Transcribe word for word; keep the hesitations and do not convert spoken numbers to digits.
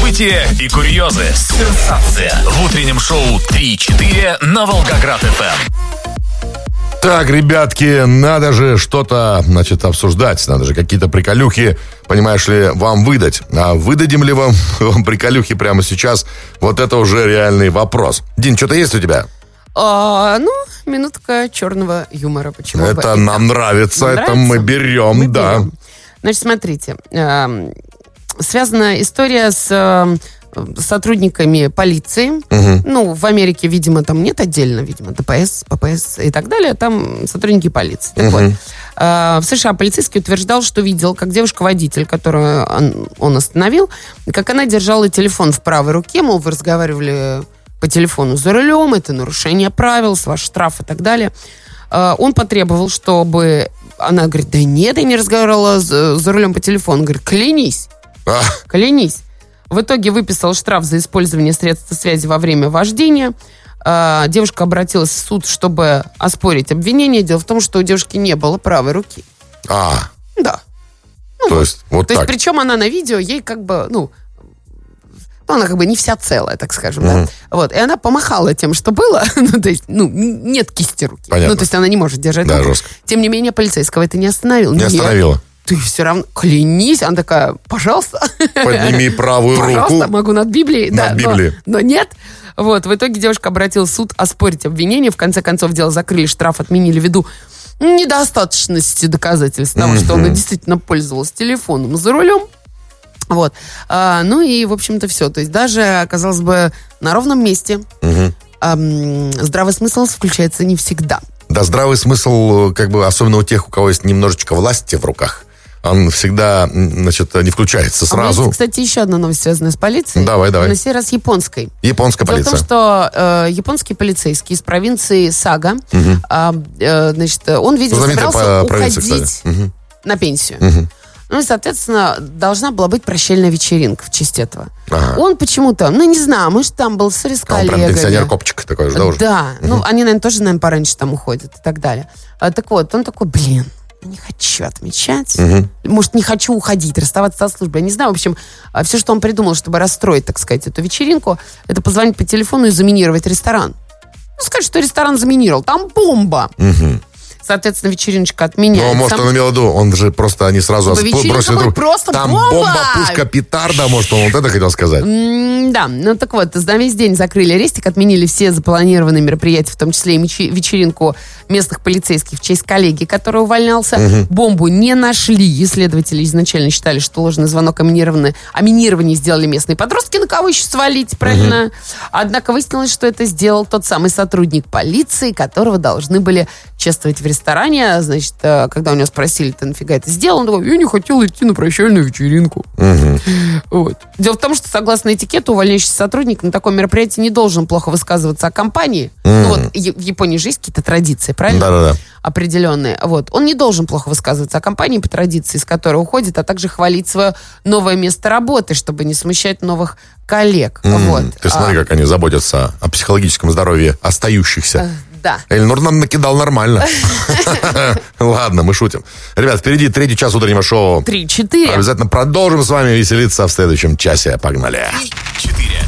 События и курьезы, сенсация в утреннем шоу три-четыре на Волгоград-эф эм. Так, ребятки, надо же что-то, значит, обсуждать. Надо же какие-то приколюхи, понимаешь ли, вам выдать. А выдадим ли вам, вам приколюхи прямо сейчас? Вот это уже реальный вопрос. Дин, что-то есть у тебя? А, ну, минутка черного юмора. Почему бы? Это нам нравится, Нам это нравится? мы берем, Мы да. берем. Значит, смотрите. э, Связана история с э, сотрудниками полиции. Угу. Ну, в Америке, видимо, там нет отдельно, видимо, ДПС, ППС и так далее. Там сотрудники полиции. Так Угу. вот, э, в США полицейский утверждал, что видел, как девушка-водитель, которую он, он остановил, как она держала телефон в правой руке, мол, вы разговаривали по телефону за рулем, это нарушение правил, ваш штраф и так далее. Э, он потребовал, чтобы... Она говорит, да нет, я не разговаривала за, за рулем по телефону. Говорит, клянись, А, клянись. В итоге выписал штраф за использование средств связи во время вождения. Э, девушка обратилась в суд, чтобы оспорить обвинение. Дело в том, что у девушки не было правой руки. а, Да. Ну, то вот. есть вот То есть, так. причем она на видео, ей как бы, ну, ну, она как бы не вся целая, так скажем, Мгм. да. Вот, и она помахала тем, что было, ну, то есть, ну, нет кисти руки. Понятно. Ну, то есть она не может держать Да, руку. жестко. Тем не менее, полицейского это не остановил. Не Нет, остановила. ты все равно, клянись. Она такая, пожалуйста. Подними правую Пожалуйста, руку. могу над Библией. Над да, Библией. Но, но нет. Вот, в итоге девушка обратилась в суд оспорить обвинение. В конце концов, дело закрыли, штраф отменили ввиду недостаточности доказательств того, что она действительно пользовалась телефоном за рулем. Вот. А, ну и, в общем-то, все. То есть даже, казалось бы, на ровном месте Мгм. ам, здравый смысл включается не всегда. Да, здравый смысл, как бы, особенно у тех, у кого есть немножечко власти в руках, он всегда, м, значит, не включается А у меня сразу. есть, кстати, еще одна новость, связанная с полицией. Давай, давай. На сей раз японской. Японская Дело полиция. в том, что э, японский полицейский из провинции Сага, а, э, значит, он, видимо, Знаменитая собирался по- провинция, уходить кстати. Мгм. на пенсию. Мгм. Ну и, соответственно, должна была быть прощальная вечеринка в честь этого. Ага. Он почему-то, ну, не знаю, может, там был с А он прям коллегами. пенсионер-копчик такой же, да, уже? Да, ну, они, наверное, тоже, наверное, пораньше там уходят и так далее. А, так вот, он такой, блин, не хочу отмечать. Мгм. Может, не хочу уходить, расставаться со службой. Я не знаю, в общем, а, все, что он придумал, чтобы расстроить, так сказать, эту вечеринку, это позвонить по телефону и заминировать ресторан. Ну, сказать, что ресторан заминировал. Там бомба. Мгм. Соответственно, вечериночка Ну, отменяется. может, он имел в виду, он же просто, они сразу Чтобы ос- вечеринка бросили будет друг- просто Там бомба! бомба, пушка, петарда, может, он вот это хотел сказать. М, Да, ну так вот, на весь день закрыли рестик, отменили все запланированные мероприятия, в том числе и мечи- вечеринку местных полицейских в честь коллеги, который увольнялся. Бомбу не нашли. Исследователи изначально считали, что ложный звонок о минировании, о минировании сделали местные подростки. На кого еще свалить, правильно? Однако выяснилось, что это сделал тот самый сотрудник полиции, которого должны были чествовать в ресторане. Значит, э, когда у него спросили, ты нафига это сделал, он такой, я не хотел идти на прощальную вечеринку. Вот. Дело в том, что согласно этикету, увольняющийся сотрудник на таком мероприятии не должен плохо высказываться о компании. Ну вот, Е- в Японии же есть какие-то традиции, правильно? Да-да-да. Определенные. Вот. Он не должен плохо высказываться о компании по традиции, с которой уходит, а также хвалить свое новое место работы, чтобы не смущать новых коллег. М, Вот. Ты смотри, А, как они заботятся о психологическом здоровье остающихся. э, да. Эльнур нам накидал нормально. Ладно, мы шутим. Ребят, впереди третий час утреннего шоу. Три-четыре. Обязательно продолжим с вами веселиться в следующем часе. Погнали. Четыре.